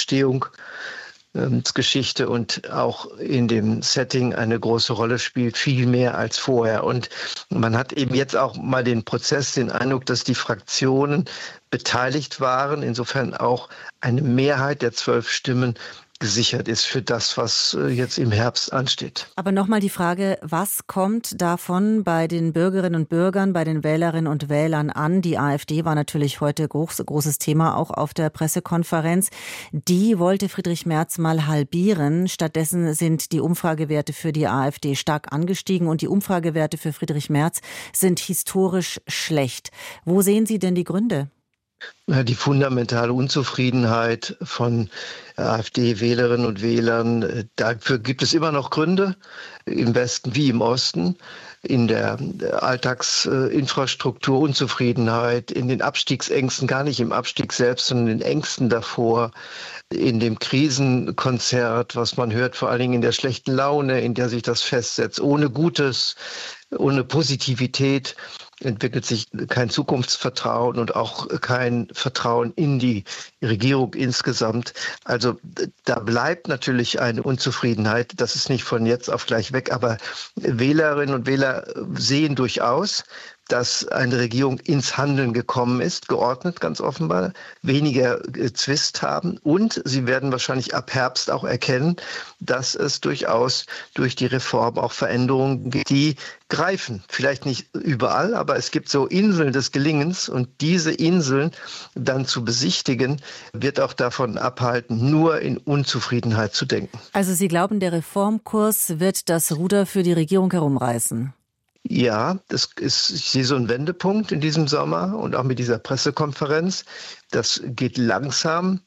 Entstehungsgeschichte und auch in dem Setting eine große Rolle spielt, viel mehr als vorher. Und man hat eben jetzt auch mal den Eindruck, dass die Fraktionen beteiligt waren, insofern auch eine Mehrheit der 12 Stimmen gesichert ist für das, was jetzt im Herbst ansteht. Aber nochmal die Frage, was kommt davon bei den Bürgerinnen und Bürgern, bei den Wählerinnen und Wählern an? Die AfD war natürlich heute großes Thema, auch auf der Pressekonferenz. Die wollte Friedrich Merz mal halbieren. Stattdessen sind die Umfragewerte für die AfD stark angestiegen und die Umfragewerte für Friedrich Merz sind historisch schlecht. Wo sehen Sie denn die Gründe? Die fundamentale Unzufriedenheit von AfD-Wählerinnen und Wählern, dafür gibt es immer noch Gründe, im Westen wie im Osten, in der Alltagsinfrastruktur Unzufriedenheit, in den Abstiegsängsten, gar nicht im Abstieg selbst, sondern in den Ängsten davor, in dem Krisenkonzert, was man hört, vor allen Dingen in der schlechten Laune, in der sich das festsetzt, ohne Gutes, ohne Positivität entwickelt sich kein Zukunftsvertrauen und auch kein Vertrauen in die Regierung insgesamt. Also da bleibt natürlich eine Unzufriedenheit. Das ist nicht von jetzt auf gleich weg, aber Wählerinnen und Wähler sehen durchaus, dass eine Regierung ins Handeln gekommen ist, geordnet ganz offenbar, weniger Zwist haben und sie werden wahrscheinlich ab Herbst auch erkennen, dass es durchaus durch die Reform auch Veränderungen gibt, die greifen. Vielleicht nicht überall, aber es gibt so Inseln des Gelingens und diese Inseln dann zu besichtigen, wird auch davon abhalten, nur in Unzufriedenheit zu denken. Also Sie glauben, der Reformkurs wird das Ruder für die Regierung herumreißen? Ja, ich sehe so einen Wendepunkt in diesem Sommer und auch mit dieser Pressekonferenz. Das geht langsam,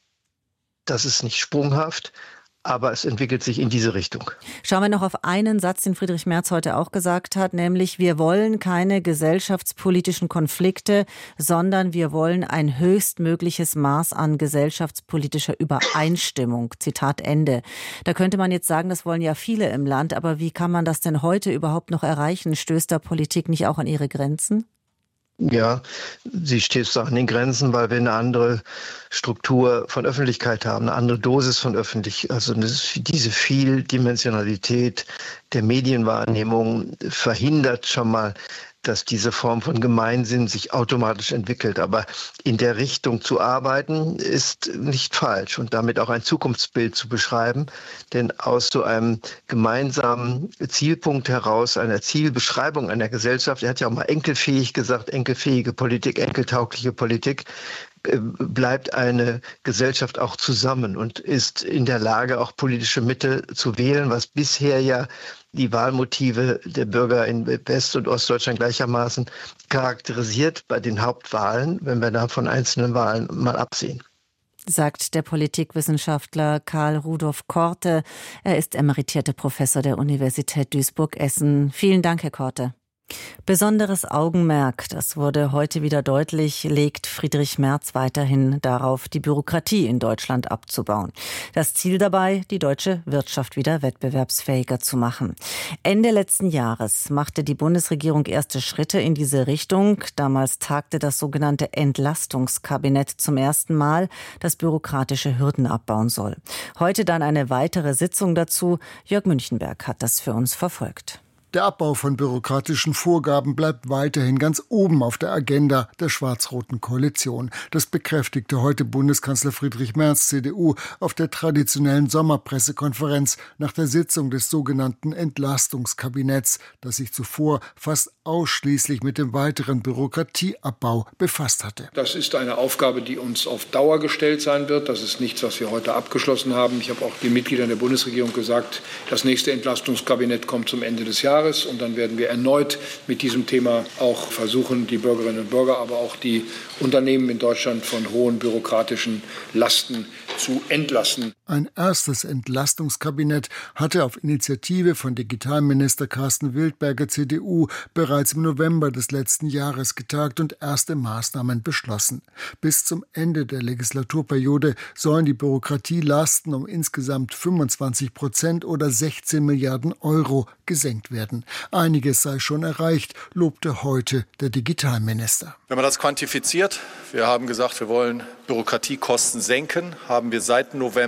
das ist nicht sprunghaft, aber es entwickelt sich in diese Richtung. Schauen wir noch auf einen Satz, den Friedrich Merz heute auch gesagt hat, nämlich: Wir wollen keine gesellschaftspolitischen Konflikte, sondern wir wollen ein höchstmögliches Maß an gesellschaftspolitischer Übereinstimmung. Zitat Ende. Da könnte man jetzt sagen, das wollen ja viele im Land, aber wie kann man das denn heute überhaupt noch erreichen? Stößt da Politik nicht auch an ihre Grenzen? Ja, sie stößt an den Grenzen, weil wir eine andere Struktur von Öffentlichkeit haben, eine andere Dosis von Öffentlichkeit. Also diese Vieldimensionalität der Medienwahrnehmung verhindert schon mal, dass diese Form von Gemeinsinn sich automatisch entwickelt. Aber in der Richtung zu arbeiten, ist nicht falsch und damit auch ein Zukunftsbild zu beschreiben. Denn aus so einem gemeinsamen Zielpunkt heraus, einer Zielbeschreibung einer Gesellschaft, er hat ja auch mal enkelfähig gesagt, enkelfähige Politik, enkeltaugliche Politik, bleibt eine Gesellschaft auch zusammen und ist in der Lage, auch politische Mittel zu wählen, was bisher ja die Wahlmotive der Bürger in West- und Ostdeutschland gleichermaßen charakterisiert bei den Hauptwahlen, wenn wir da von einzelnen Wahlen mal absehen. Sagt der Politikwissenschaftler Karl Rudolf Korte. Er ist emeritierter Professor der Universität Duisburg-Essen. Vielen Dank, Herr Korte. Besonderes Augenmerk, das wurde heute wieder deutlich, legt Friedrich Merz weiterhin darauf, die Bürokratie in Deutschland abzubauen. Das Ziel dabei, die deutsche Wirtschaft wieder wettbewerbsfähiger zu machen. Ende letzten Jahres machte die Bundesregierung erste Schritte in diese Richtung. Damals tagte das sogenannte Entlastungskabinett zum ersten Mal, das bürokratische Hürden abbauen soll. Heute dann eine weitere Sitzung dazu. Jörg Münchenberg hat das für uns verfolgt. Der Abbau von bürokratischen Vorgaben bleibt weiterhin ganz oben auf der Agenda der schwarz-roten Koalition. Das bekräftigte heute Bundeskanzler Friedrich Merz, CDU, auf der traditionellen Sommerpressekonferenz nach der Sitzung des sogenannten Entlastungskabinetts, das sich zuvor fast ausschließlich mit dem weiteren Bürokratieabbau befasst hatte. Das ist eine Aufgabe, die uns auf Dauer gestellt sein wird. Das ist nichts, was wir heute abgeschlossen haben. Ich habe auch den Mitgliedern der Bundesregierung gesagt, das nächste Entlastungskabinett kommt zum Ende des Jahres. Und dann werden wir erneut mit diesem Thema auch versuchen, die Bürgerinnen und Bürger, aber auch die Unternehmen in Deutschland von hohen bürokratischen Lasten zu entlasten. Ein erstes Entlastungskabinett hatte auf Initiative von Digitalminister Carsten Wildberger, CDU, bereits im November des letzten Jahres getagt und erste Maßnahmen beschlossen. Bis zum Ende der Legislaturperiode sollen die Bürokratielasten um insgesamt 25% oder 16 Milliarden Euro gesenkt werden. Einiges sei schon erreicht, lobte heute der Digitalminister. Wenn man das quantifiziert, wir haben gesagt, wir wollen Bürokratiekosten senken, haben wir seit November